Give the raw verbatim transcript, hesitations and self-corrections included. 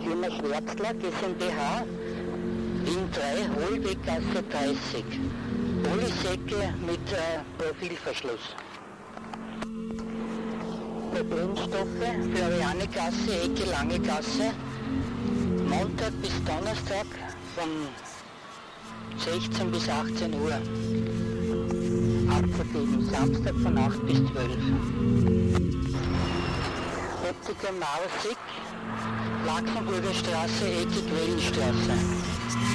Firma Schwarzler GmbH, Wien drei, Hohlweggasse dreißig. Polysäcke mit äh, Profilverschluss. Für Brennstoffe, Florianegasse, Ecke Lange Gasse, Montag bis Donnerstag von sechzehn bis achtzehn Uhr. Abzugeben, Samstag von acht bis zwölf. Optiker Mausig, Laxenburger Straße, Ecke Quellenstraße.